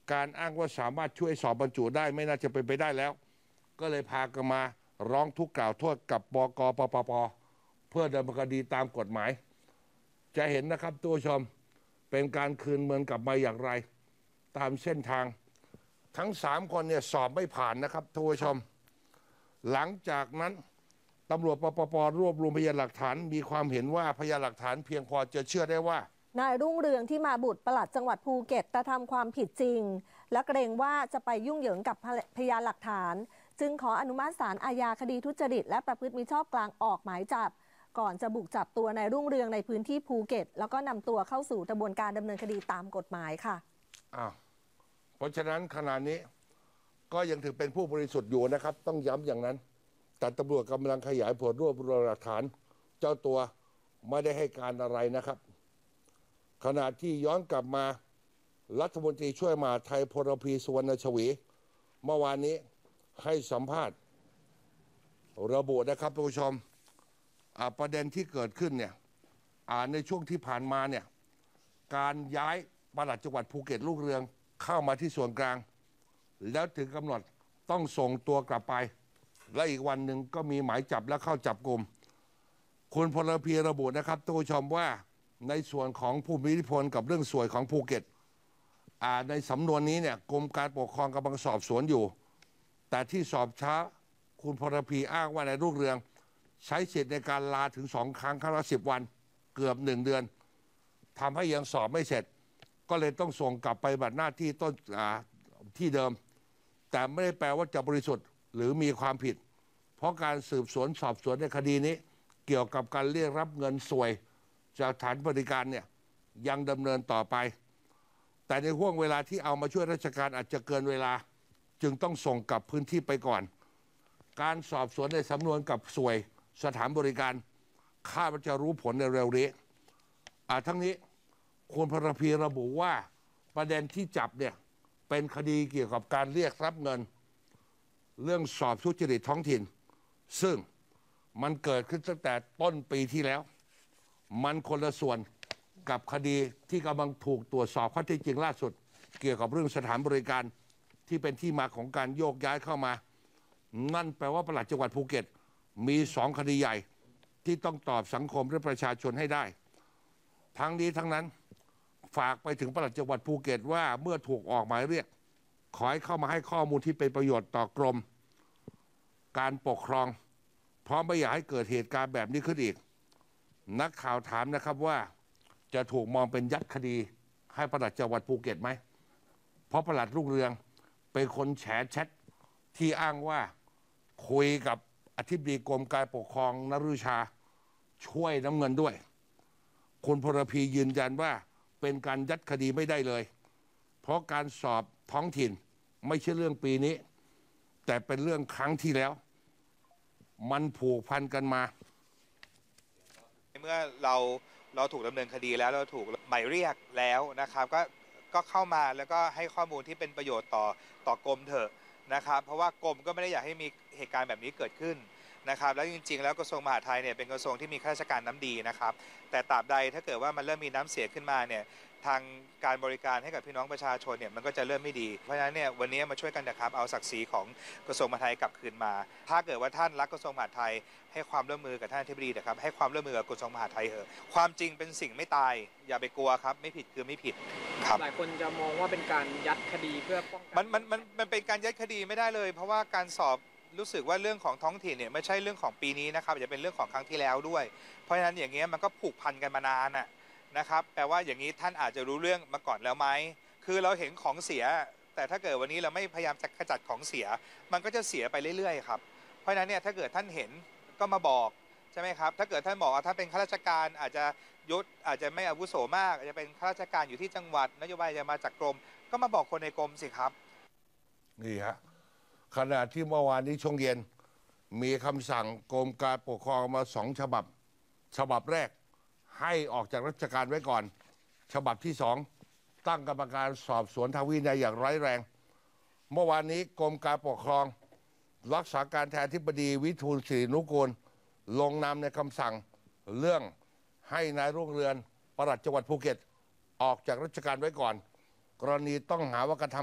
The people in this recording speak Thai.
การอ้างว่าสามารถช่วยสอบบรรจุได้ไม่น่าจะเป็นไปได้แล้วก็เลยพากันมาร้องทุกข์กล่าวโทษกับบก.ปปป.เพื่อดำเนินคดีตามกฎหมายจะเห็นนะครับตัวชมเป็นการคืนเมืองกลับมาอย่างไรตามเส้นทางทั้ง3 คนเนี่ยสอบไม่ผ่านนะครับท่านผู้ชมหลังจากนั้นตำรวจปปป.รวบรวมพยานหลักฐานมีความเห็นว่าพยานหลักฐานเพียงพอจะเชื่อได้ว่านายรุ่งเรืองที่มาบุตรปลัดจังหวัดภูเก็ตกระทำความผิดจริงและเกรงว่าจะไปยุ่งเหยิงกับพยานหลักฐานจึงขออนุมัติศาลอาญาคดีทุจริตและประพฤติมิชอบกลางออกหมายจับก่อนจะบุกจับตัวนายรุ่งเรืองในพื้นที่ภูเก็ตแล้วก็นำตัวเข้าสู่กระบวนการดำเนินคดีตามกฎหมายค่ะเพราะฉะนั้นขณะนี้ก็ยังถือเป็นผู้บริสุทธิ์อยู่นะครับต้องย้ำอย่างนั้นแต่ตำรวจกำลังขยายผลรวบรวมหลักฐานเจ้าตัวไม่ได้ให้การอะไรนะครับขณะที่ย้อนกลับมารัฐมนตรีช่วยมหาดไทยพลพีสุวรรณชวีเมื่อวานนี้ให้สัมภาษณ์ระบุนะครับท่านผู้ชมประเด็นที่เกิดขึ้นเนี่ยในช่วงที่ผ่านมาเนี่ยการย้ายปลัดจังหวัดภูเก็ตลูกเรืองเข้ามาที่ส่วนกลางแล้วถึงกำหนดต้องส่งตัวกลับไปและอีกวันหนึ่งก็มีหมายจับและเข้าจับกลุ่มคุณพลพีระบุนะครับท่านผู้ชมว่าในส่วนของผู้มีอิทธิพลกับเรื่องสวยของภูเก็ตในสำนวนนี้เนี่ยกรมการปกครองกำลังสอบสวนอยู่แต่ที่สอบช้าคุณพลพีอ้างว่าในรุ่งเรืองใช้สิทธิ์ในการลาถึง2 ครั้งครั้งละ10 วันเกือบ1 เดือนทำให้ยังสอบไม่เสร็จก็เลยต้องส่งกลับไปปฏิบัติหน้าที่ต้นที่เดิมแต่ไม่ได้แปลว่าจะบริสุทธิ์หรือมีความผิดเพราะการสืบสวนสอบสวนในคดีนี้เกี่ยวกับการเรียกรับเงินสวยจากสถานบริการเนี่ยยังดำเนินต่อไปแต่ในห่วงเวลาที่เอามาช่วยราชการอาจจะเกินเวลาจึงต้องส่งกลับพื้นที่ไปก่อนการสอบสวนในสำนวนกับสวยสถานบริการคาดว่าจะรู้ผลในเร็วนี้ทั้งนี้คุณพลพีระบุว่าประเด็นที่จับเนี่ยเป็นคดีเกี่ยวกับการเรียกรับเงินเรื่องสอบทุจริตท้องถิ่นซึ่งมันเกิดขึ้นตั้งแต่ต้นปีที่แล้วมันคนละส่วนกับคดีที่กำลังถูกตรวจสอบข้อเท็จจริงล่าสุดเกี่ยวกับเรื่องสถานบริการที่เป็นที่มาของการโยกย้ายเข้ามานั่นแปลว่าปลัดจังหวัดภูเก็ตมี2 คดีใหญ่ที่ต้องตอบสังคมและประชาชนให้ได้ทั้งนี้ทั้งนั้นฝากไปถึงปลัดจังหวัดภูเก็ตว่าเมื่อถูกออกหมายเรียกขอให้เข้ามาให้ข้อมูลที่เป็นประโยชน์ต่อกรมการปกครองเพราะไม่อยากให้เกิดเหตุการณ์แบบนี้ขึ้นอีกนักข่าวถามนะครับว่าจะถูกมองเป็นยัดคดีให้ปลัดจังหวัดภูเก็ตไหมเพราะปลัดรุ่งเรืองเป็นคนแฉแชทที่อ้างว่าคุยกับอธิบดีกรมการปกครองนฤชาช่วยน้ำเงินด้วยคุณพลพียืนยันว่าเป็นการยัดคดีไม่ได้เลยเพราะการสอบท้องถิ่นไม่ใช่เรื่องปีนี้แต่เป็นเรื่องครั้งที่แล้วมันผูกพันกันมาเมื่อเราถูกดำเนินคดีแล้วเราถูกหมายเรียกแล้วนะครับก็เข้ามาแล้วก็ให้ข้อมูลที่เป็นประโยชน์ต่อกรมเถอะนะครับเพราะว่ากรมก็ไม่ได้อยากให้มีเหตุการณ์แบบนี้เกิดขึ้นนะครับแล้วจริงๆแล้วกระทรวงมหาดไทยเนี่ยเป็นกระทรวงที่มีข้าราชการน้ำดีนะครับแต่ตราบใดถ้าเกิดว่ามันเริ่มมีน้ำเสียขึ้นมาเนี่ยทางการบริการให้กับพี่น้องประชาชนเนี่ยมันก็จะเริ่มไม่ดีเพราะฉะนั้นเนี่ยวันนี้มาช่วยกันนะครับเอาศักดิ์ศรีของกระทรวงมหาดไทยกลับคืนมาถ้าเกิดว่าท่านรักกระทรวงมหาดไทยให้ความร่วมมือกับท่านอธิบดีนะครับให้ความร่วมมือกับกระทรวงมหาดไทยเถอะความจริงเป็นสิ่งไม่ตายอย่าไปกลัวครับไม่ผิดคือไม่ผิดครับหลายคนจะมองว่าเป็นการยัดคดีเพื่อป้องกันมันเป็นการยัดคดีไม่ได้เลยเพราะว่าการสอบรู้สึกว่าเรื่องของท้องถิ่นเนี่ยไม่ใช่เรื่องของปีนี้นะครับจะเป็นเรื่องของครั้งที่แล้วด้วยเพราะฉะนั้นอย่างเงี้ยมันก็ผูกพันกันมานานนะครับแปลว่าอย่างนี้ท่านอาจจะรู้เรื่องมาก่อนแล้วไหมคือเราเห็นของเสียแต่ถ้าเกิดวันนี้เราไม่พยายามจะขจัดของเสียมันก็จะเสียไปเรื่อยๆครับเพราะฉะนั้นเนี่ยถ้าเกิดท่านเห็นก็มาบอกใช่ไหมครับถ้าเกิดท่านบอกว่าท่านเป็นข้าราชการอาจจะยศอาจจะไม่อาวุโสมากอาจจะเป็นข้าราชการอยู่ที่จังหวัดนโยบายจะมาจากกรมก็มาบอกคนในกรมสิครับนี่ฮะขณะที่เมื่อวานนี้ช่วงเย็นมีคำสั่งกรมการปกครองมา2 ฉบับฉบับแรกให้ออกจากราชการไว้ก่อนฉบับที่2ตั้งกรรมการสอบสวนทางวินัยอย่างร้ายแรงเมื่อวานนี้กรมการปกครองรักษาการแทนอธิบดีวิทูลศิรินุกูลลงนามในคำสั่งเรื่องให้นายรุ่งเรืองปลัดจังหวัดภูเก็ตออกจากราชการไว้ก่อนกรณีต้องหาว่ากระทำ